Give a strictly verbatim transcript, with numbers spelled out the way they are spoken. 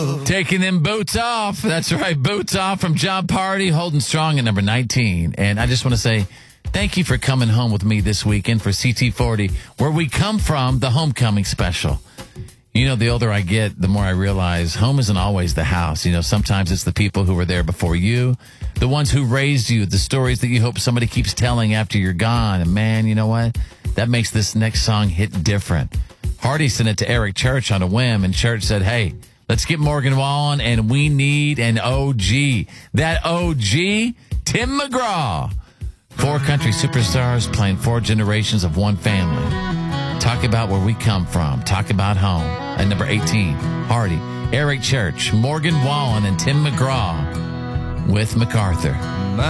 Taking them boots off. That's right, boots off from Job Party, holding strong at number nineteen. And I just want to say thank you for coming home with me this weekend for C T forty, where we come from, the homecoming special. You know, the older I get, the more I realize home isn't always the house. You know, sometimes it's the people who were there before you, the ones who raised you, the stories that you hope somebody keeps telling after you're gone. And man, you know what? That makes this next song hit different. Hardy sent it to Eric Church on a whim, and Church said, hey, let's get Morgan Wallen, and we need an O G. That O G, Tim McGraw. Four country superstars playing four generations of one family. Talk about where we come from. Talk about home. At number eighteen, Hardy, Eric Church, Morgan Wallen, and Tim McGraw with MacArthur.